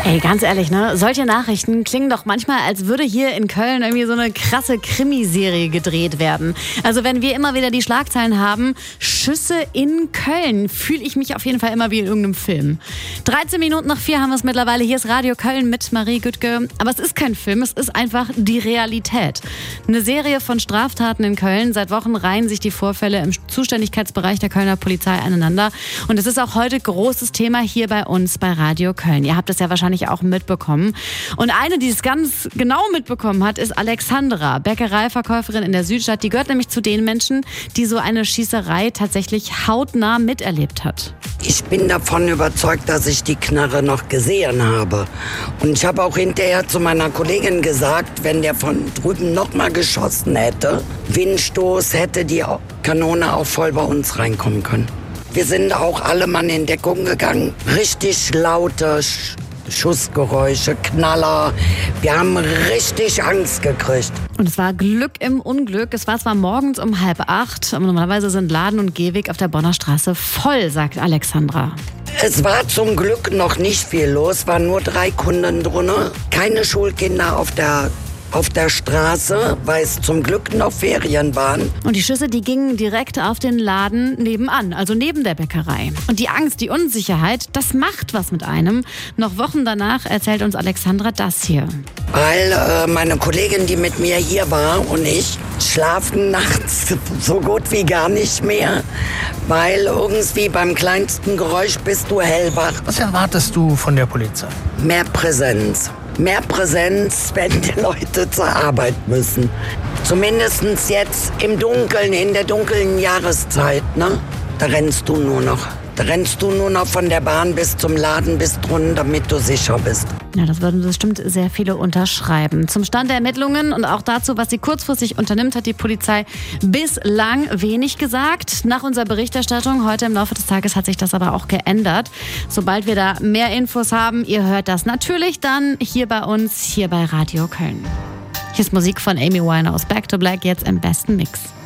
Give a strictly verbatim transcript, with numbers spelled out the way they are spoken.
Ey, ganz ehrlich, ne? Solche Nachrichten klingen doch manchmal, als würde hier in Köln irgendwie so eine krasse Krimiserie gedreht werden. Also wenn wir immer wieder die Schlagzeilen haben, Schüsse in Köln, fühle ich mich auf jeden Fall immer wie in irgendeinem Film. dreizehn Minuten nach vier haben wir es mittlerweile. Hier ist Radio Köln mit Marie Güttke. Aber es ist kein Film, es ist einfach die Realität. Eine Serie von Straftaten in Köln. Seit Wochen reihen sich die Vorfälle im Zuständigkeitsbereich der Kölner Polizei aneinander. Und es ist auch heute großes Thema hier bei uns bei Radio Köln. Ihr habt es ja wahrscheinlich auch mitbekommen. Und eine, die es ganz genau mitbekommen hat, ist Alexandra, Bäckereiverkäuferin in der Südstadt. Die gehört nämlich zu den Menschen, die so eine Schießerei tatsächlich hautnah miterlebt hat. Ich bin davon überzeugt, dass ich die Knarre noch gesehen habe. Und ich habe auch hinterher zu meiner Kollegin gesagt, wenn der von drüben noch mal geschossen hätte, Windstoß, hätte die Kanone auch voll bei uns reinkommen können. Wir sind auch alle Mann in Deckung gegangen. Richtig laute Sch- Schussgeräusche, Knaller. Wir haben richtig Angst gekriegt. Und es war Glück im Unglück. Es war zwar morgens um halb acht, aber normalerweise sind Laden und Gehweg auf der Bonner Straße voll, sagt Alexandra. Es war zum Glück noch nicht viel los, waren nur drei Kunden drunter. Keine Schulkinder auf der auf der Straße, weil es zum Glück noch Ferien waren. Und die Schüsse, die gingen direkt auf den Laden nebenan, also neben der Bäckerei. Und die Angst, die Unsicherheit, das macht was mit einem. Noch Wochen danach erzählt uns Alexandra das hier. Weil äh, meine Kollegin, die mit mir hier war, und ich schlafen nachts so gut wie gar nicht mehr. Weil irgendwie beim kleinsten Geräusch bist du hellwach. Was erwartest du von der Polizei? Mehr Präsenz. Mehr Präsenz, wenn die Leute zur Arbeit müssen. Zumindest jetzt im Dunkeln, in der dunklen Jahreszeit, ne? Da rennst du nur noch. Da rennst du nur noch von der Bahn bis zum Laden, bis drunten, damit du sicher bist. Ja, das würden bestimmt sehr viele unterschreiben. Zum Stand der Ermittlungen und auch dazu, was sie kurzfristig unternimmt, hat die Polizei bislang wenig gesagt. Nach unserer Berichterstattung heute im Laufe des Tages hat sich das aber auch geändert. Sobald wir da mehr Infos haben, ihr hört das natürlich dann hier bei uns, hier bei Radio Köln. Hier ist Musik von Amy Winehouse, Back to Black, jetzt im besten Mix.